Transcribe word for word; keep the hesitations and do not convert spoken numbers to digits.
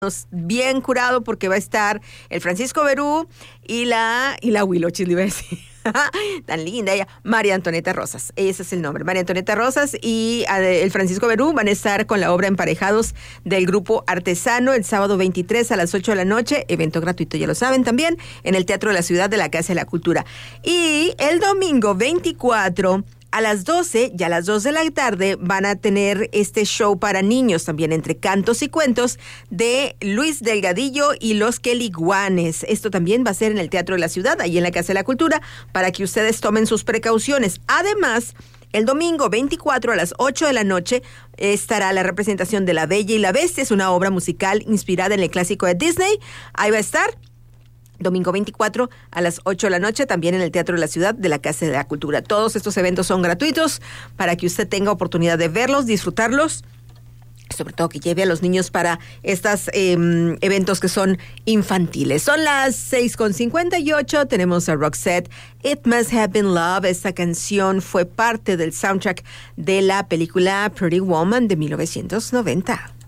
bien curado porque va a estar el Francisco Berú y la y la Huilochis, le iba a decir. Tan linda ella, María Antonieta Rosas, ese es el nombre, María Antonieta Rosas y el Francisco Berú van a estar con la obra Emparejados del Grupo Artesano el sábado veintitrés a las ocho de la noche, evento gratuito, ya lo saben también, en el Teatro de la Ciudad de la Casa de la Cultura. Y el domingo veinticuatro a las doce y a las dos de la tarde van a tener este show para niños también, entre cantos y cuentos, de Luis Delgadillo y los Queliguanes. Esto también va a ser en el Teatro de la Ciudad, ahí en la Casa de la Cultura, para que ustedes tomen sus precauciones. Además, el domingo veinticuatro a las ocho de la noche estará la representación de La Bella y la Bestia. Es una obra musical inspirada en el clásico de Disney. Ahí va a estar domingo veinticuatro a las ocho de la noche, también en el Teatro de la Ciudad de la Casa de la Cultura. Todos estos eventos son gratuitos para que usted tenga oportunidad de verlos, disfrutarlos, sobre todo que lleve a los niños para estos eh, eventos que son infantiles. Son las seis con cincuenta y ocho, tenemos a Roxette, It Must Have Been Love. Esta canción fue parte del soundtrack de la película Pretty Woman de mil novecientos noventa.